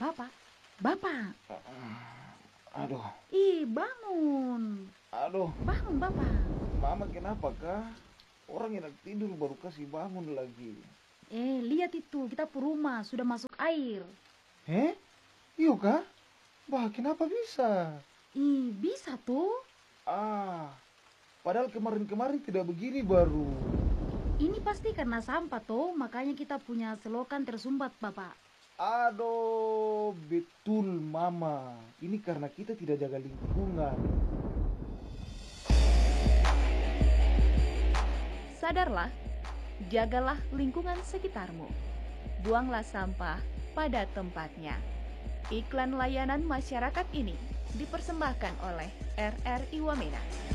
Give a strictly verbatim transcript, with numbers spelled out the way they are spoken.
Bapak, Bapak, Aduh, ih bangun, aduh, bangun Bapak. mama kenapa kah? Orang enak tidur baru kasih bangun lagi. Eh, lihat itu, kita per rumah sudah masuk air. Eh, yuk kah? Bah, kenapa bisa? Ih, bisa tuh. Ah, padahal kemarin-kemarin tidak begini baru. Ini pasti karena sampah tuh, makanya kita punya selokan tersumbat, Bapak. Aduh, betul mama. Ini karena kita tidak jaga lingkungan. Sadarlah, jagalah lingkungan sekitarmu. Buanglah sampah pada tempatnya. Iklan layanan masyarakat ini dipersembahkan oleh R R I Wamena.